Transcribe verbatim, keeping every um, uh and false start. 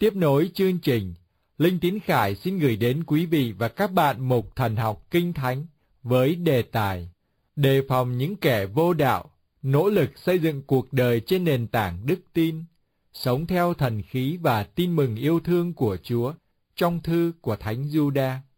Tiếp nối chương trình, Linh Tín Khải xin gửi đến quý vị và các bạn mục thần học Kinh Thánh với đề tài Đề phòng những kẻ vô đạo, nỗ lực xây dựng cuộc đời trên nền tảng đức tin, sống theo thần khí và tin mừng yêu thương của Chúa, trong thư của Thánh Giuđa.